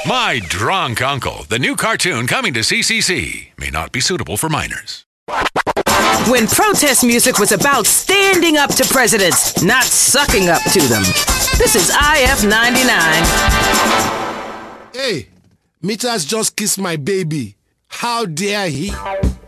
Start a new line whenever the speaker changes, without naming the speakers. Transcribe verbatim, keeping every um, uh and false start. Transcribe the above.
My Drunk Uncle, the new cartoon coming to C C C, may not be suitable for minors.
When protest music was about standing up to presidents, not sucking up to them. This is I F ninety-nine.
Hey, Meters just kissed my baby. How dare he?